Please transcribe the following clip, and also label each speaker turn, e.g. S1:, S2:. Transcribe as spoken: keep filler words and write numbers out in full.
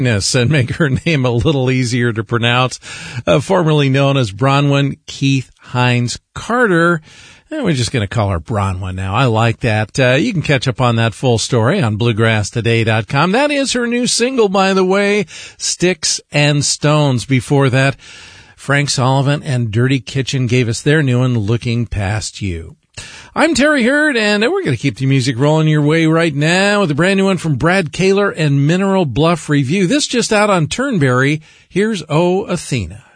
S1: and make her name a little easier to pronounce. Uh, formerly known as Bronwyn Keith Hines Carter. And we're just going to call her Bronwyn now. I like that. Uh, you can catch up on that full story on bluegrass today dot com. That is her new single, by the way, Sticks and Stones. Before that, Frank Sullivan and Dirty Kitchen gave us their new one, Looking Past You. I'm Terry Hurd, and we're going to keep the music rolling your way right now with a brand new one from Brad Kaler and Mineral Bluff Review. This just out on Turnberry. Here's Oh Athena.